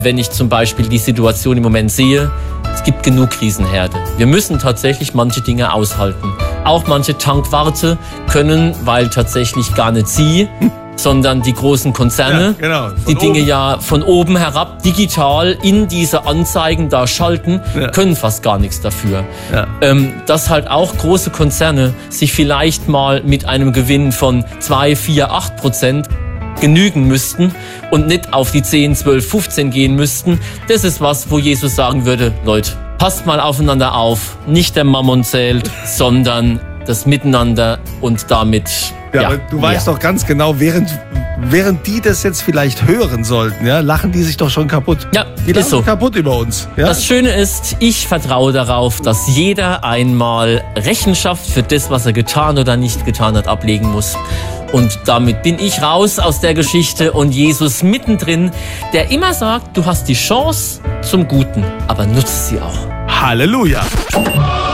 Wenn ich zum Beispiel die Situation im Moment sehe, es gibt genug Krisenherde. Wir müssen tatsächlich manche Dinge aushalten. Auch manche Tankwarte können, weil tatsächlich gar nicht sie, sondern die großen Konzerne, die Dinge ja von oben herab digital in diese Anzeigen da schalten, können fast gar nichts dafür. Ja. Dass halt auch große Konzerne sich vielleicht mal mit einem Gewinn von 2, 4, 8% genügen müssten und nicht auf die 10, 12, 15 gehen müssten, das ist was, wo Jesus sagen würde, Leute, passt mal aufeinander auf, nicht der Mammon zählt, sondern das Miteinander und damit... Ja, aber du weißt doch ganz genau, während die das jetzt vielleicht hören sollten, ja, lachen die sich doch schon kaputt. Ja, die lachen so kaputt über uns. Ja? Das Schöne ist, ich vertraue darauf, dass jeder einmal Rechenschaft für das, was er getan oder nicht getan hat, ablegen muss. Und damit bin ich raus aus der Geschichte und Jesus mittendrin, der immer sagt, du hast die Chance zum Guten, aber nutze sie auch. Halleluja!